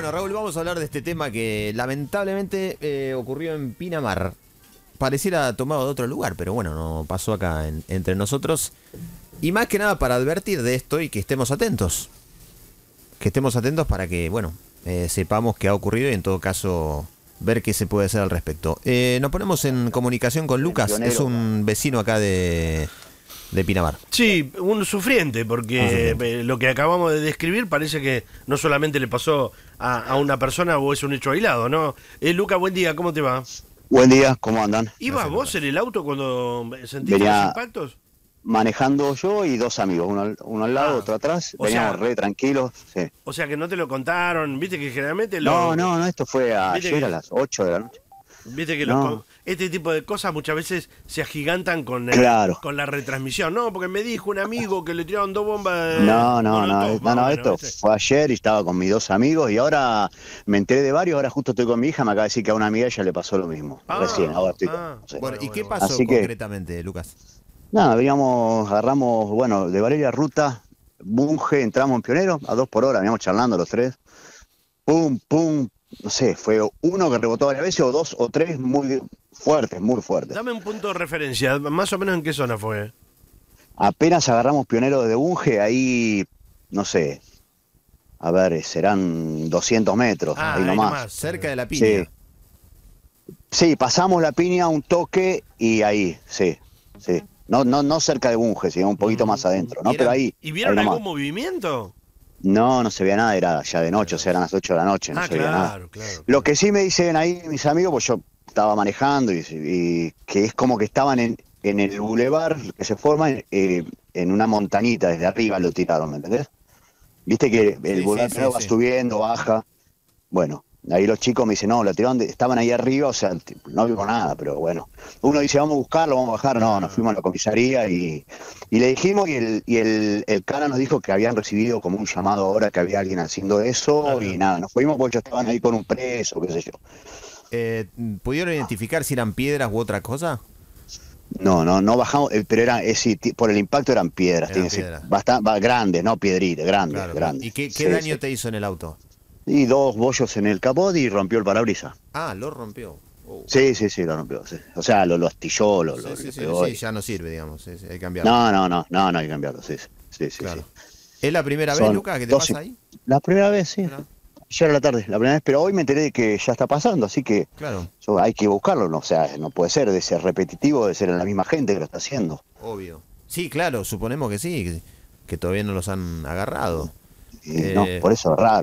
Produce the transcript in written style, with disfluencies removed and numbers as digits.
Bueno, Raúl, vamos a hablar de este tema que lamentablemente ocurrió en Pinamar. Pareciera tomado de otro lugar, pero bueno, no pasó acá entre nosotros. Y más que nada para advertir de esto y que estemos atentos. Que estemos atentos para que, bueno, sepamos qué ha ocurrido y en todo caso ver qué se puede hacer al respecto. Nos ponemos en comunicación con Lucas, es un vecino acá de Pinamar. Sí, un sufriente, porque lo que acabamos de describir parece que no solamente le pasó a una persona o es un hecho aislado, ¿no? Lucas, buen día, ¿cómo te va? Buen día, ¿cómo andan? ¿Ibas Gracias, vos Lucas. en el auto cuando sentiste Venía los impactos? manejando yo y dos amigos, uno al lado, Ah, otro atrás. o Veníamos sea- re tranquilos. Sí. O sea que no te lo contaron, viste que generalmente No, esto fue Viste ayer que- a las 8 de la noche. Viste que No. este tipo de cosas muchas veces se agigantan Claro. con la retransmisión. No, porque me dijo un amigo que le tiraron 2 bombas No, molotov, más o menos, esto ¿viste? fue ayer y estaba con mis dos amigos y ahora me enteré de varios, ahora justo estoy con mi hija, me acaba de decir que a una amiga ella le pasó lo mismo. Ah, Recién, ahora estoy ah. no sé. Bueno, ¿y qué bueno. pasó Así que- concretamente, Lucas? Nada, agarramos, bueno, de Valeria Ruta, Bunge, entramos en Pionero, a 2 por hora, veníamos charlando los tres. Pum, pum, no sé, fue uno que rebotó varias veces o dos o tres muy fuertes, muy fuertes. Dame un punto de referencia, más o menos en qué zona fue. Apenas agarramos Pionero desde Bunge, ahí, no sé, a ver, serán 200 metros, ahí nomás. Cerca de la piña. Sí, pasamos la piña un toque y ahí, sí. No cerca de Bunge, sino un poquito más adentro, ¿no? ¿Y era- Pero ahí, ¿Y vieron ahí nomás. algún movimiento? No se veía nada, era ya de noche, o sea, eran las 8 de la noche, no se veía nada. Claro. Lo que sí me dicen ahí mis amigos, pues yo estaba manejando y que es como que estaban en el bulevar que se forma en una montañita, desde arriba lo tiraron, ¿me entendés? Viste que el Sí, bulevar sí, primero sí, va sí. subiendo, baja. Bueno, ahí los chicos me dicen, no, lo tiraron, estaban ahí arriba, o sea, no vimos nada, pero bueno. Uno dice, vamos a buscarlo, vamos a bajar. No, nos fuimos a la comisaría y le dijimos y el Cana nos dijo que habían recibido como un llamado ahora que había alguien haciendo eso Ajá. y nada, nos fuimos porque ellos estaban ahí con un preso, qué sé yo. ¿Pudieron identificar si eran piedras u otra cosa? No bajamos, pero sí, por el impacto eran piedras, Eran tiene que ser piedras. bastante grandes, no piedritas, grandes, Claro. grandes. ¿Y qué Sí, daño sí. te hizo en el auto? Y 2 bollos en el capot y rompió el parabrisas. Ah, lo rompió. Sí, lo rompió, sí. O sea, lo astilló, lo Sí, pegó sí, y- ya no sirve, digamos. Sí, hay que cambiarlo. No, hay que cambiarlo, sí. Claro. Sí. ¿Es la primera vez, Son Lucas, que te 12. pasa ahí? La primera vez, sí. Mirá. Ayer a la tarde, la primera vez, pero hoy me enteré de que ya está pasando, así que Claro, hay que buscarlo, ¿no? O sea, no puede ser de ser repetitivo, de ser la misma gente que lo está haciendo. obvio. Sí, claro, suponemos que sí, que todavía no los han agarrado. Y no, por eso es raro.